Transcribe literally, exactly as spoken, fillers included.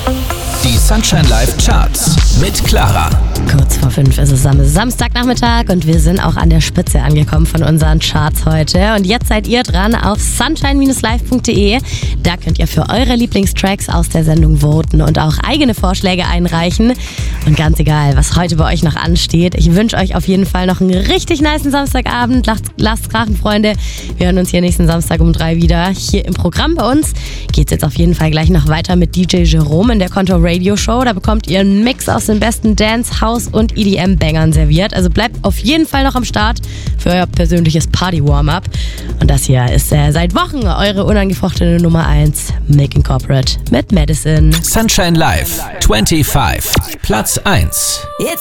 Die Sunshine Live Charts mit Clara. Kurz vor fünf ist es am Samstagnachmittag und wir sind auch an der Spitze angekommen von unseren Charts heute. Und jetzt seid ihr dran auf sunshine live punkt de. Da könnt ihr für eure Lieblingstracks aus der Sendung voten und auch eigene Vorschläge einreichen. Und ganz egal, was heute bei euch noch ansteht, ich wünsche euch auf jeden Fall noch einen richtig nicen Samstagabend. Lasst, lasst krachen, Freunde. Wir hören uns hier nächsten Samstag um drei wieder. Hier im Programm bei uns geht's jetzt auf jeden Fall gleich noch weiter mit D J Jerome in der Konto Radio Show. Da bekommt ihr einen Mix aus den besten Dance, House und E D M-Bangern serviert. Also bleibt auf jeden Fall noch am Start für euer persönliches Party-Warm-Up. Und das hier ist äh, seit Wochen eure unangefochtene Nummer eins, Making Corporate mit Madison. Sunshine Live fünfundzwanzig, Platz eins.